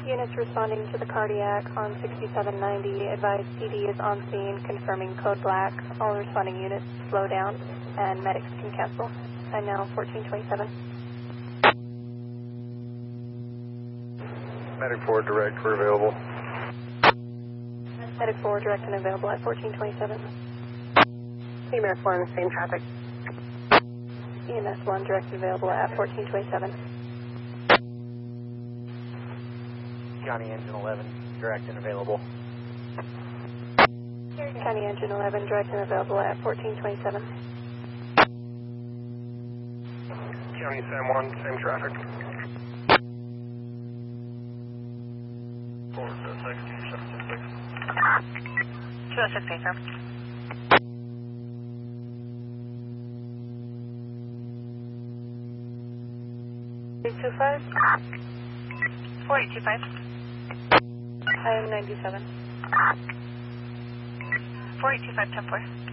Units responding to the cardiac on 6790. Advised PD is on scene, confirming code black. All responding units slow down, and medics can cancel. I'm now 1427. Medic 4 direct, we're available. Medic 4 direct and available at 1427. EMS 1, same traffic. EMS 1 direct and available at 1427. County Engine 11, direct and available. County Engine 11 direct and available at 1427. County Sam 1, same traffic. 206, confirm. Two five. 4825. I am 97. 4825, 10-4.